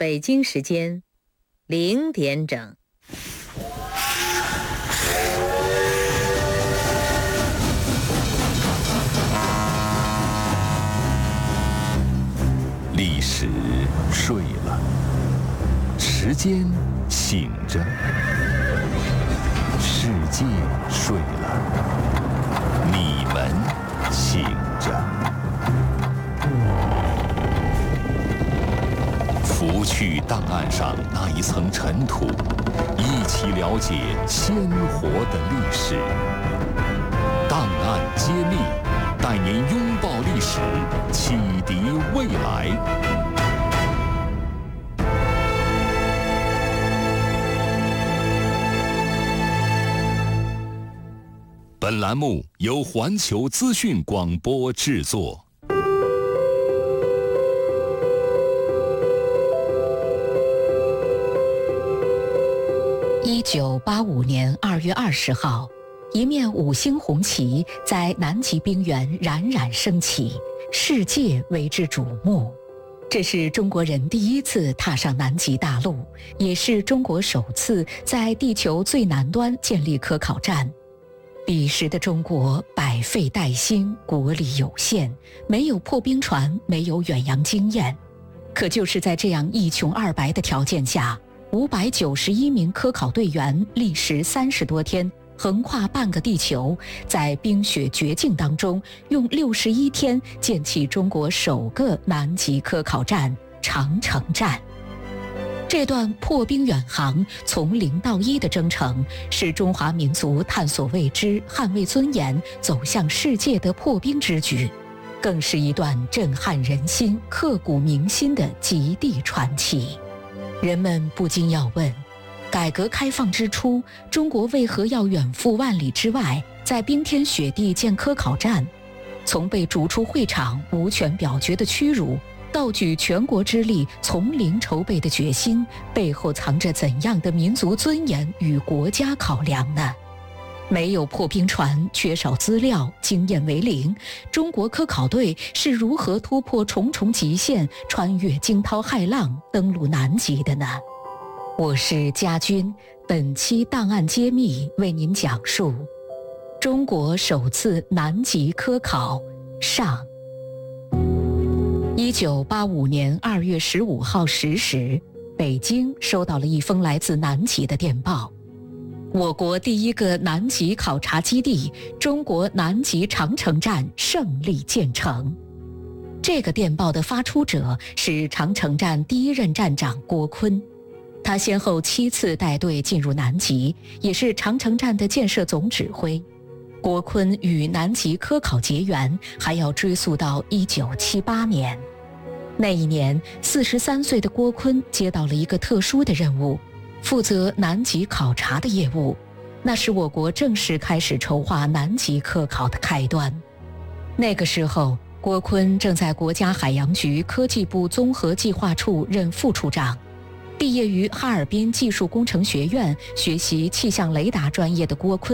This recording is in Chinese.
北京时间0点整。 历史睡了，时间醒着，世界睡了，你们醒着。拂去档案上那一层尘土，一起了解鲜活的历史。档案揭秘，带您拥抱历史，启迪未来。本栏目由环球资讯广播制作。 1985年2月20号，一面5星红旗在南极冰原冉冉升起，世界为之瞩目。这是中国人第一次踏上南极大陆，也是中国首次在地球最南端建立科考站。彼时的中国百废待兴，国力有限，没有破冰船，没有远洋经验。可就是在这样一穷二白的条件下，591名科考队员历时30多天，横跨半个地球，在冰雪绝境当中，用61天建起中国首个南极科考站——长城站。这段破冰远航从0到1的征程，是中华民族探索未知、捍卫尊严、走向世界的破冰之举，更是一段震撼人心、刻骨铭心的极地传奇。人们不禁要问，改革开放之初，中国为何要远赴万里之外，在冰天雪地建科考站？从被逐出会场、无权表决的屈辱，到举全国之力从零筹备的决心，背后藏着怎样的民族尊严与国家考量呢？没有破冰船，缺少资料，经验为零，中国科考队是如何突破重重极限，穿越惊涛骇浪，登陆南极的呢？我是佳君，本期档案揭秘为您讲述中国首次南极科考上。1985年2月15号10时，北京收到了一封来自南极的电报。我国第一个南极考察基地中国南极长城站胜利建成。这个电报的发出者是长城站第一任站长郭坤，他先后7次带队进入南极，也是长城站的建设总指挥。郭坤与南极科考结缘，还要追溯到1978年。那一年，43岁的郭坤接到了一个特殊的任务，负责南极考察的业务，那是我国正式开始筹划南极科考的开端。那个时候，郭坤正在国家海洋局科技部综合计划处任副处长。毕业于哈尔滨技术工程学院学习气象雷达专业的郭坤